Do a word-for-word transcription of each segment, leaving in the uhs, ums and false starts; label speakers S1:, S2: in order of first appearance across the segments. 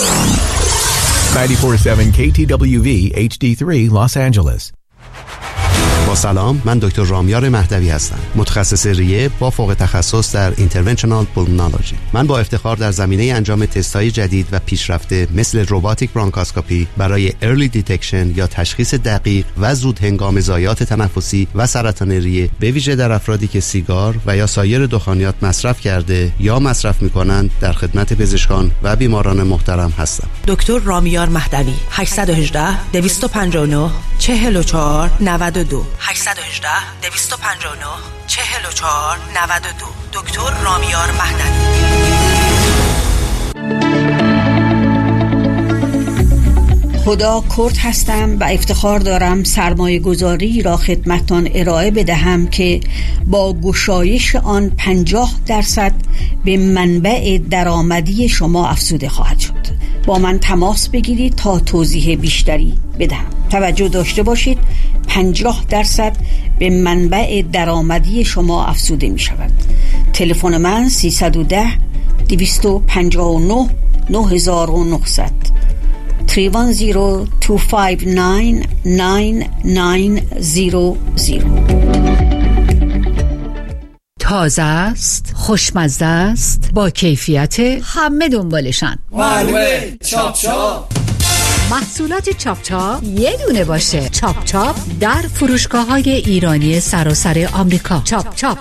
S1: نود و چهار ممیز هفت کی تی دبلیو وی اچ دی سه Los Angeles.
S2: با سلام، من دکتر رامیار مهدوی هستم، متخصص ریه با فوق تخصص در اینترونشنال پولمونولوژی. من با افتخار در زمینه انجام تست‌های جدید و پیشرفته مثل روباتیک برانکاسکوپی برای ارلی دیتکشن یا تشخیص دقیق و زود هنگام ضایعات تنفسی و سرطان ریه، به ویژه در افرادی که سیگار و یا سایر دخانیات مصرف کرده یا مصرف می‌کنند، در خدمت پزشکان و بیماران محترم هستم.
S3: دکتر رامیار مهدوی هشت یک هشت دویست و پنجاه و نه چهل و چهار نود و دو هشت یک هشت دویست و پنجاه و نه چهل و چهار نود و دو. دکتر رامیار مهدوی.
S4: خدا کرد هستم و افتخار دارم سرمایه گذاری را خدمتتان ارائه بدهم که با گشایش آن پنجاه درصد به منبع درآمدی شما افزوده خواهد شد. با من تماس بگیرید تا توضیح بیشتری بدهم. توجه داشته باشید، پنجاه درصد به منبع درآمدی شما افزوده می شود. تلفن من سیصد و ده دویست و پنجاه و نه نه هزار و نهصد سه یک صفر دو پنج نه نه نه صفر صفر.
S5: تازه است، خوشمزه است، با کیفیت، همه دنبالشن.
S6: معلومه چاپ چاپ.
S5: محصولات چاپ چاپ یه دونه باشه. چاپ چاپ در فروشگاه‌های ایرانی سراسر آمریکا. چاپ چاپ.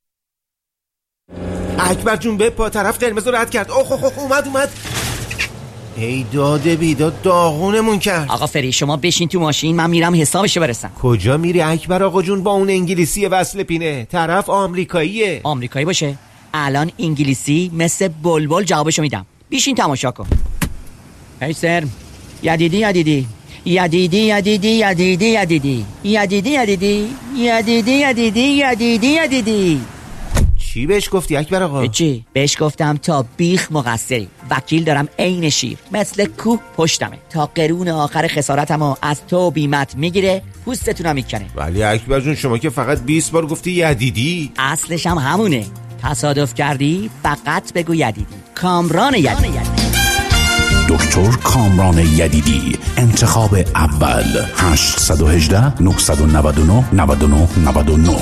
S7: اکبر جون به پا طرف قرمز رو رد کرد. اوه اوه اوه اومد اومد. ای داده بیداد داغونمون کرد.
S8: آقا فری شما بشین تو ماشین، من میرم حسابشو برسم.
S7: کجا میری اکبر آقا جون با اون انگلیسی وصل پینه؟ طرف آمریکاییه.
S8: آمریکایی باشه الان انگلیسی مثل بلبل جوابشو میدم. بشین تماشا کن. هی سر یدیدی یدیدی یدیدی یدیدی یدیدی یدیدی یدیدی یدیدی یدیدی یدیدی یدیدی یدیدی.
S7: چی بهش گفتی اکبر آقا؟
S8: چی؟ بهش گفتم تا بیخ مقصری، وکیل دارم عین شیر، مثل کوه پشتمه، تا قرون آخر خسارتمو از تو بیمت میگیره، پوستتونم میکنه.
S7: ولی اکبر جون شما که فقط بیست بار گفتی یدیدی.
S8: اصلش هم همونه. تصادف کردی فقط بگو یدیدی. کامران یدیدی.
S9: دکتر کامران یدیدی، انتخاب اول. هشت یک هشت نه نه نه نه نه نه نه.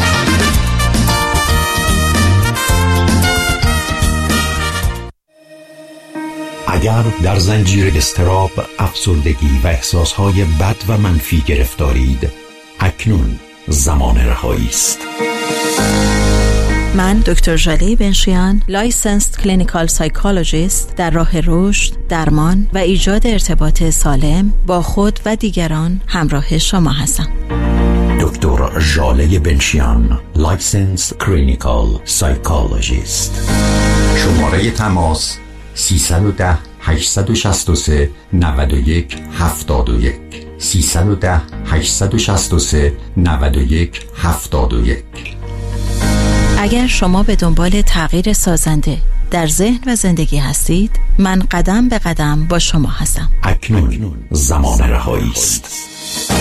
S10: اگر در زنجیر اضطراب، افسردگی و احساسهای بد و منفی گرفتارید، اکنون زمان رهایی است.
S11: من دکتر ژاله بنشیان، لایسنسد کلینیکال سایکولوژیست، در راه رشد، درمان و ایجاد ارتباط سالم با خود و دیگران همراه شما هستم.
S10: دکتر ژاله بنشیان، لایسنسد کلینیکال سایکولوژیست. شماره تماس سیصد و ده هشتصد و شصت و سه نود و یک هفتاد و یک سیصد و ده هشتصد و شصت و سه نود و یک هفتاد و یک.
S11: اگر شما به دنبال تغییر سازنده در ذهن و زندگی هستید، من قدم به قدم با شما هستم.
S10: اکنون زمان رهایی است.